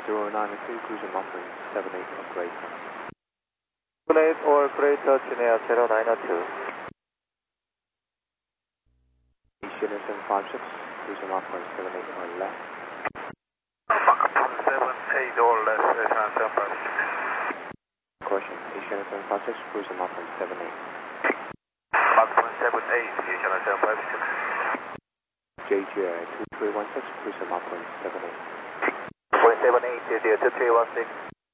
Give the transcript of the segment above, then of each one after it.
092, cruising 1.78 or greater. 8 or greater, Chennai 092. Chennai 756, cruising 1.78 or less. Mach 0.78 or less, Chennai 756. Caution, Chennai 756, cruising 1.78. Mach 0.78, Chennai 756. JGA 2316, cruising 1.78. 0.78, 2316.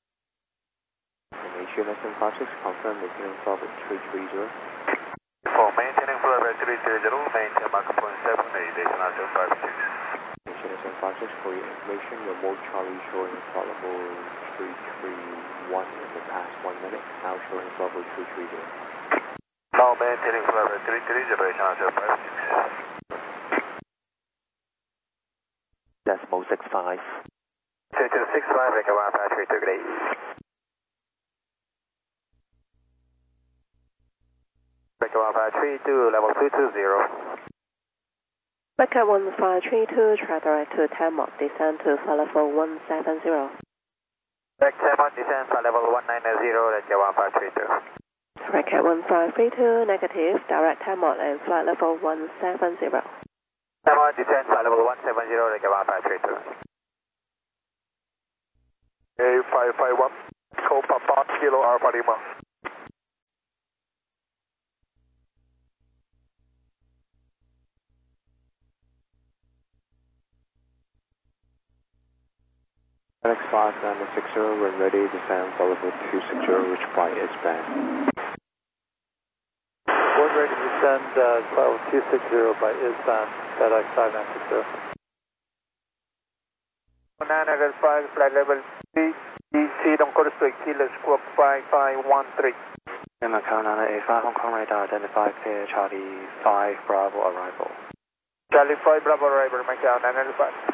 Chennai 756, confirm maintenance level 330. For maintaining flow level 330, maintain Mach 0.78, Chennai 756. Chennai 756, for your information, your mode Charlie showing flight level 331 in the past 1 minute, now showing level 330. Now maintaining flow level 330, Chennai 756. Decimal 65. 2265, Vector 153 degree. Vector 1532, level 220. Vector 1532, try direct to Tamok, descend to flight level 170. Vector 10, descend flight level 190, Vector 1532. Vector 1532, negative, direct Tamok and flight level 170. 10, descend flight level 170, Vector 1532. A551, Echo Papa, Kilo Alpha Lima. X5 960, when ready, descend flight level 260, which flight is band. We're ready to descend flight level 260 by ISBAN, FedEx 5960. 905, flight level 3, DC, don't go to straight, Kilo Squawk 5513. Lima Carolina A5, Hong Kong radar, identified clear, Charlie 5 Bravo arrival. Charlie 5 Bravo arrival, Macau 905.